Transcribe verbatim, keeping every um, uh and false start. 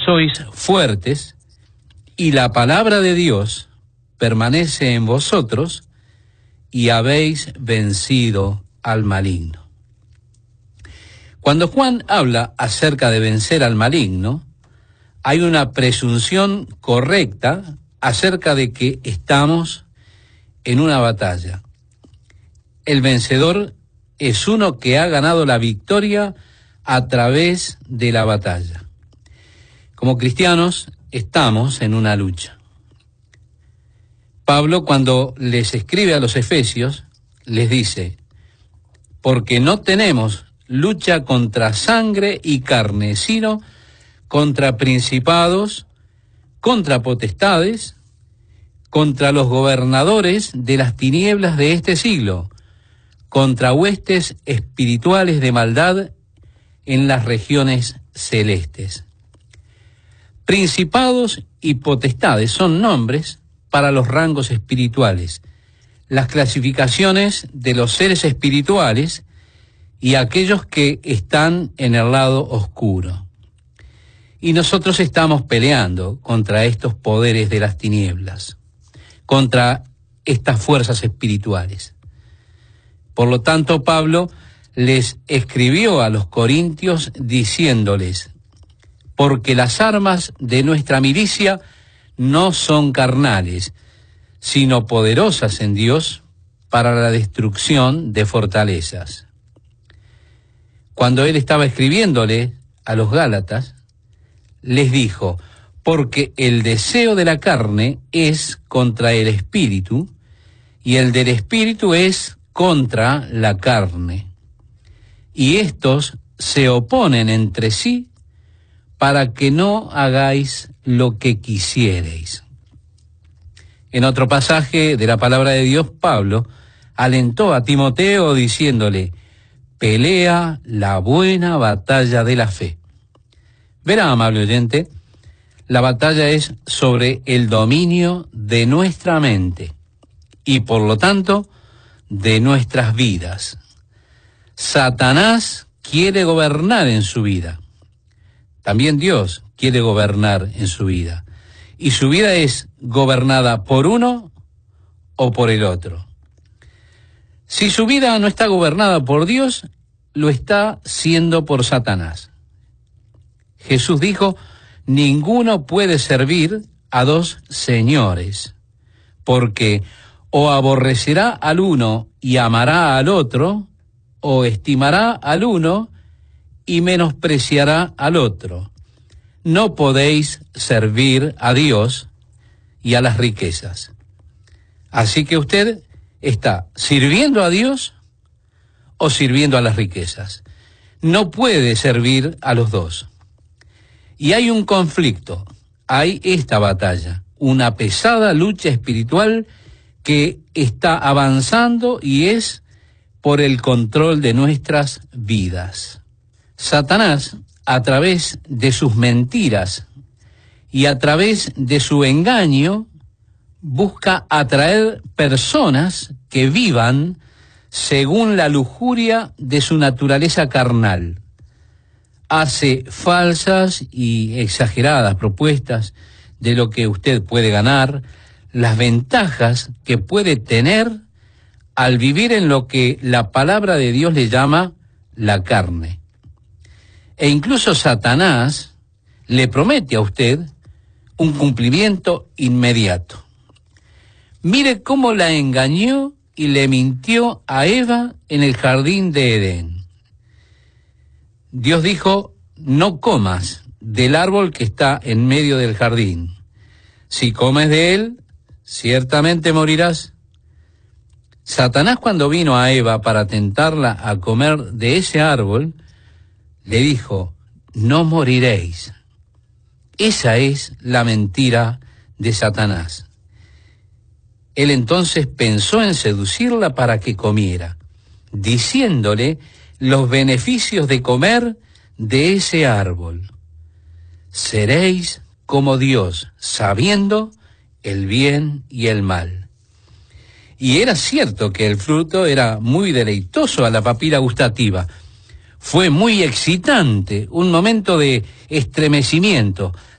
sois fuertes y la palabra de Dios permanece en vosotros y habéis vencido al maligno. Cuando Juan habla acerca de vencer al maligno, hay una presunción correcta acerca de que estamos en una batalla. El vencedor es uno que ha ganado la victoria a través de la batalla. Como cristianos, estamos en una lucha. Pablo, cuando les escribe a los efesios, les dice, porque no tenemos lucha contra sangre y carne, sino contra principados, contra potestades, contra los gobernadores de las tinieblas de este siglo, contra huestes espirituales de maldad en las regiones celestes. Principados y potestades son nombres para los rangos espirituales, las clasificaciones de los seres espirituales y aquellos que están en el lado oscuro. Y nosotros estamos peleando contra estos poderes de las tinieblas, contra estas fuerzas espirituales. Por lo tanto, Pablo les escribió a los corintios diciéndoles, porque las armas de nuestra milicia no son carnales, sino poderosas en Dios para la destrucción de fortalezas. Cuando él estaba escribiéndole a los Gálatas, les dijo, porque el deseo de la carne es contra el espíritu, y el del espíritu es contra la carne. Y estos se oponen entre sí para que no hagáis lo que quisiereis. En otro pasaje de la palabra de Dios, Pablo alentó a Timoteo diciéndole, pelea la buena batalla de la fe. Verá, amable oyente, la batalla es sobre el dominio de nuestra mente y por lo tanto de nuestras vidas. Satanás quiere gobernar en su vida. También Dios quiere gobernar en su vida. Y su vida es gobernada por uno o por el otro. Si su vida no está gobernada por Dios, lo está siendo por Satanás. Jesús dijo, ninguno puede servir a dos señores, porque o aborrecerá al uno y amará al otro, o estimará al uno y menospreciará al otro. No podéis servir a Dios y a las riquezas. Así que usted está sirviendo a Dios o sirviendo a las riquezas. No puede servir a los dos. Y hay un conflicto, hay esta batalla, una pesada lucha espiritual que está avanzando y es por el control de nuestras vidas. Satanás, a través de sus mentiras y a través de su engaño, busca atraer personas que vivan según la lujuria de su naturaleza carnal. Hace falsas y exageradas propuestas de lo que usted puede ganar, las ventajas que puede tener al vivir en lo que la palabra de Dios le llama la carne. E incluso Satanás le promete a usted un cumplimiento inmediato. Mire cómo la engañó y le mintió a Eva en el jardín de Edén. Dios dijo, no comas del árbol que está en medio del jardín. Si comes de él, ciertamente morirás. Satanás, cuando vino a Eva para tentarla a comer de ese árbol, le dijo, no moriréis. Esa es la mentira de Satanás. Él entonces pensó en seducirla para que comiera, diciéndole los beneficios de comer de ese árbol. Seréis como Dios, sabiendo el bien y el mal. Y era cierto que el fruto era muy deleitoso a la papila gustativa. Fue muy excitante, un momento de estremecimiento,